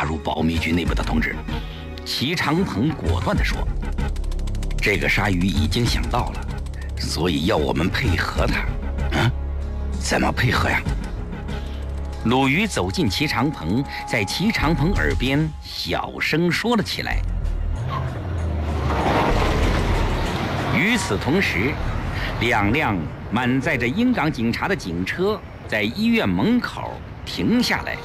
加入保密局内部的通知。齐长鹏果断地说：“这个鲨鱼已经想到了，所以要我们配合他。怎么配合呀？”鲁豫走进齐长鹏，在齐长鹏耳边小声说了起来。与此同时，2辆满载着英港警察的警车在医院门口停下来。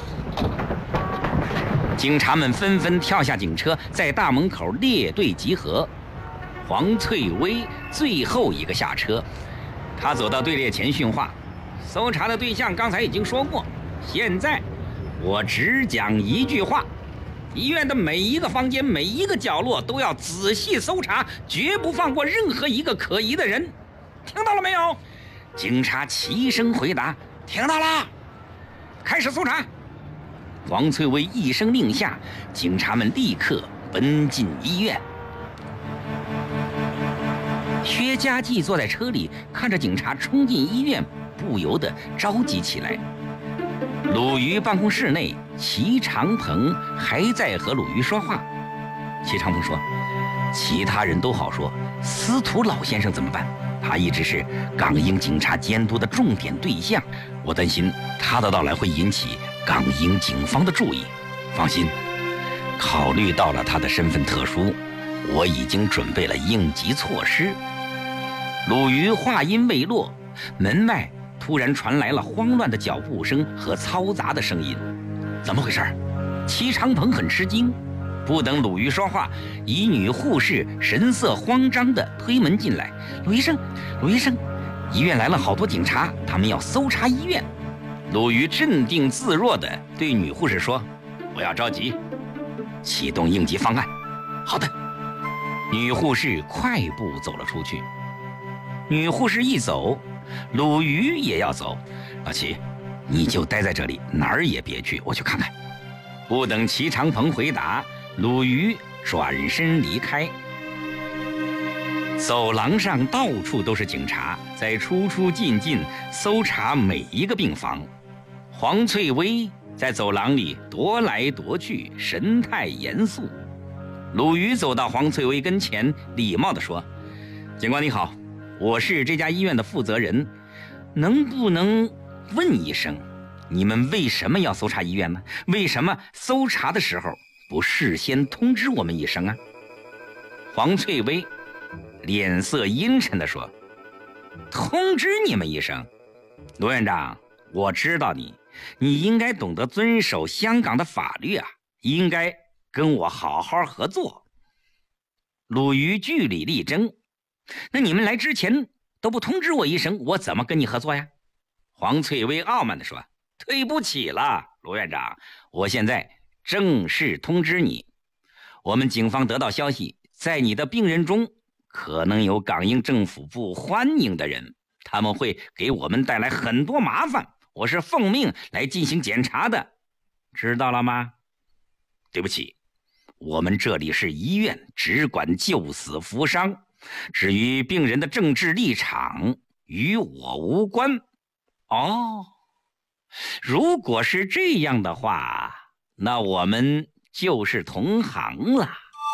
警察们纷纷跳下警车，在大门口列队集合。黄翠薇最后一个下车，他走到队列前训话：“搜查的对象刚才已经说过，现在我只讲一句话：医院的每一个房间、每一个角落都要仔细搜查，绝不放过任何一个可疑的人。听到了没有？”警察齐声回答：“听到了。”开始搜查。黄翠薇一声令下，警察们立刻奔进医院。薛家骥坐在车里，看着警察冲进医院，不由得着急起来。鲁豫办公室内，齐长鹏还在和鲁豫说话。齐长鹏说：“其他人都好说，司徒老先生怎么办？他一直是港英警察监督的重点对象，我担心他的到来会引起港英警方的注意。放心，考虑到了他的身份特殊，我已经准备了应急措施。”鲁豫话音未落，门外突然传来了慌乱的脚步声和嘈杂的声音。怎么回事？齐长鹏很吃惊。不等鲁豫说话，一女护士神色慌张地推门进来：“鲁医生，鲁医生，医院来了好多警察，他们要搜查医院。”鲁豫镇定自若地对女护士说：“不要着急，启动应急方案。”“好的。”女护士快步走了出去。女护士一走，鲁豫也要走。“老齐，你就待在这里，哪儿也别去，我去看看。”不等齐长鹏回答，鲁豫转身离开。走廊上到处都是警察，在出出进进搜查每一个病房。黄翠薇在走廊里踱来踱去，神态严肃。鲁豫走到黄翠薇跟前，礼貌地说：“警官你好，我是这家医院的负责人，能不能问一声，你们为什么要搜查医院呢？为什么搜查的时候不事先通知我们一声啊？”黄翠薇脸色阴沉地说：“通知你们一声？罗院长，我知道你应该懂得遵守香港的法律啊，应该跟我好好合作。”鲁豫据理力争：“那你们来之前都不通知我一声，我怎么跟你合作呀？”黄翠薇傲慢地说：“对不起了，罗院长，我现在正式通知你，我们警方得到消息，在你的病人中可能有港英政府不欢迎的人，他们会给我们带来很多麻烦，我是奉命来进行检查的，知道了吗？”“对不起，我们这里是医院，只管救死扶伤，至于病人的政治立场与我无关。”“哦，如果是这样的话，那我们就是同行了。”“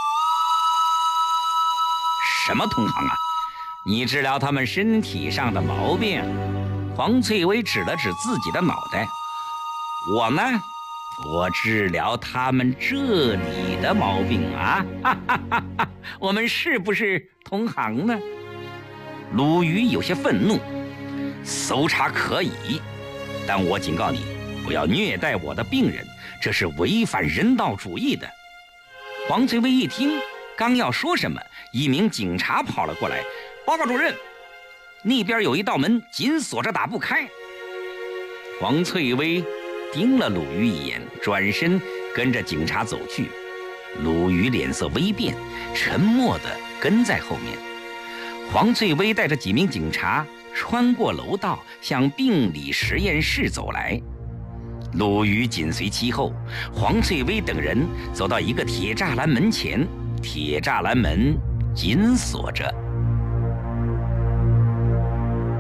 什么同行啊？你治疗他们身体上的毛病。”黄翠薇指了指自己的脑袋：“我呢，我治疗他们这里的毛病啊！哈哈哈哈，我们是不是同行呢？”鲁豫有些愤怒：“搜查可以，但我警告你，不要虐待我的病人，这是违反人道主义的。”黄翠薇一听，刚要说什么，一名警察跑了过来：“报告主任，那边有一道门紧锁着，打不开。”黄翠薇盯了鲁豫一眼，转身跟着警察走去。鲁豫脸色微变，沉默地跟在后面。黄翠薇带着几名警察穿过楼道，向病理实验室走来。鲁豫紧随其后，黄翠薇等人走到一个铁栅栏门前，铁栅栏门紧锁着。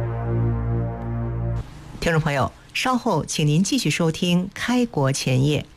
听众朋友，稍后请您继续收听《开国前夜》。